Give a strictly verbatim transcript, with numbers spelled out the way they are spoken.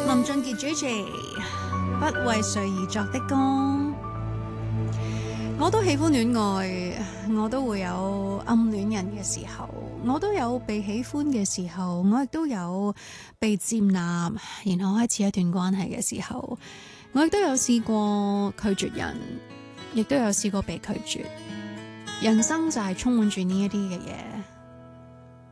林俊傑 J J 不為誰而作的歌。我都喜歡戀愛，我都會有暗戀人嘅時候，我都有被喜歡嘅時候，我亦都有被接納，然後開始一段關係嘅時候，我亦都有試過拒絕人，亦都有試過被拒絕。人生就係充滿住呢一啲嘅嘢。